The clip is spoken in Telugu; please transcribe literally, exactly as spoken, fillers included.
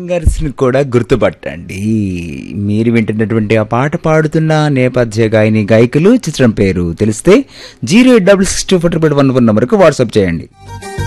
సింగర్స్ ని కూడా గుర్తుపట్టండి. మీరు వింటున్నటువంటి ఆ పాట పాడుతున్న నేపథ్య గాయని గాయకులు చిత్రం పేరు తెలిస్తే zero eight double six two four triple one phone నంబర్కు వాట్సాప్ చేయండి.